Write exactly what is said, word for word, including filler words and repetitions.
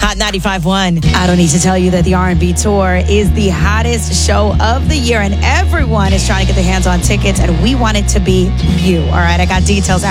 Hot ninety-five point one. I don't need to tell you that the R and B tour is the hottest show of the year, and everyone is trying to get their hands on tickets, and we want it to be you. All right, I got details